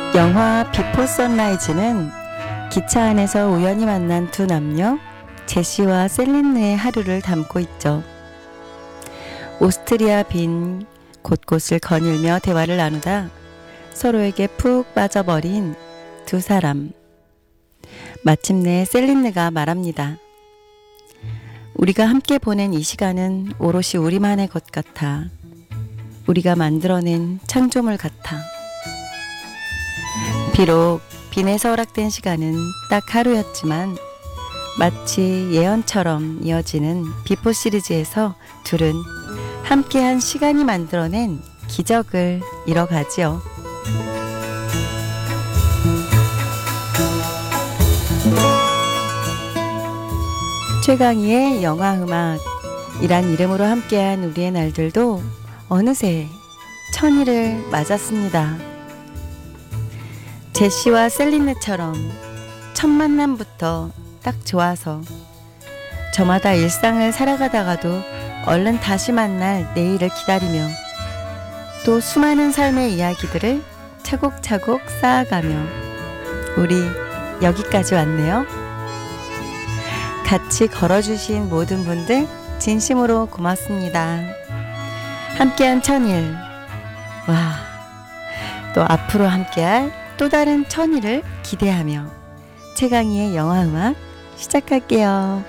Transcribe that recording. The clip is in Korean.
영화 비포 선라이즈는 기차 안에서 우연히 만난 두 남녀 제시와 셀린느의 하루를 담고 있죠. 오스트리아 빈 곳곳을 거닐며 대화를 나누다 서로에게 푹 빠져버린 두 사람. 마침내 셀린느가 말합니다. 우리가 함께 보낸 이 시간은 오롯이 우리만의 것 같아. 우리가 만들어낸 창조물 같아. 비록 빈에서 허락된 시간은 딱 하루였지만 마치 예언처럼 이어지는 비포 시리즈에서 둘은 함께한 시간이 만들어낸 기적을 이뤄가지요. 최강희의 영화음악이란 이름으로 함께한 우리의 날들도 어느새 천일을 맞았습니다. 제시와 셀린느처럼 첫 만남부터 딱 좋아서 저마다 일상을 살아가다가도 얼른 다시 만날 내일을 기다리며 또 수많은 삶의 이야기들을 차곡차곡 쌓아가며 우리 여기까지 왔네요. 같이 걸어주신 모든 분들 진심으로 고맙습니다. 함께한 천일, 와, 또 앞으로 함께할 또 다른 천일을 기대하며 최강희의 영화음악 시작할게요.